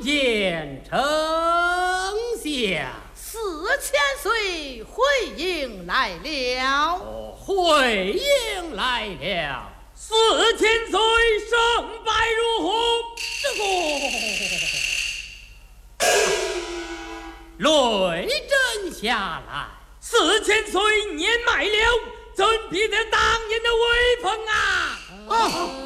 见丞相 4000岁回营来了。 回营来了 4000岁胜败如何？ 雷震下来 4000岁年迈了，怎比得当年的威风啊！